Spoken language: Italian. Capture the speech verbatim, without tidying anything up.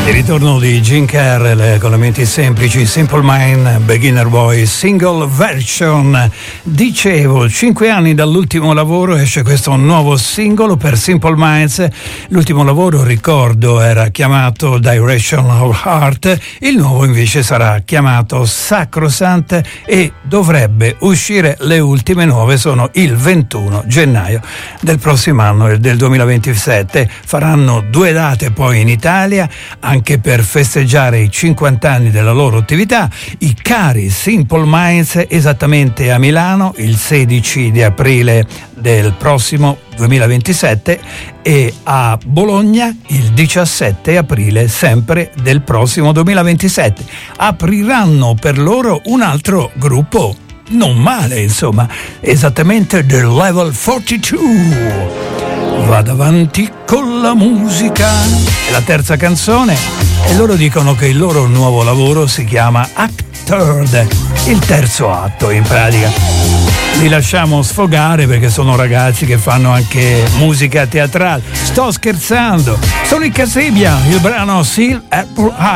Il ritorno di Gene Carroll con le menti semplici, Simple Mind, Beginner Boy, single version. Dicevo, cinque anni dall'ultimo lavoro esce questo nuovo singolo per Simple Minds. L'ultimo lavoro, ricordo, era chiamato Direction of Heart, il nuovo invece sarà chiamato Sacrosanct e dovrebbe uscire, le ultime nuove sono il ventuno gennaio del prossimo anno, del duemilaventisette. Faranno due date poi in Italia, anche per festeggiare i cinquanta anni della loro attività, i cari Simple Minds, esattamente a Milano il sedici di aprile del prossimo duemilaventisette e a Bologna il diciassette aprile sempre del prossimo duemilaventisette. Apriranno per loro un altro gruppo non male, insomma, esattamente del Level quarantadue. Vado avanti con la musica. È la terza canzone e loro dicono che il loro nuovo lavoro si chiama Act Third, il terzo atto in pratica. Li lasciamo sfogare perché sono ragazzi che fanno anche musica teatrale. Sto scherzando, sono i Casabia, il brano Seal Apple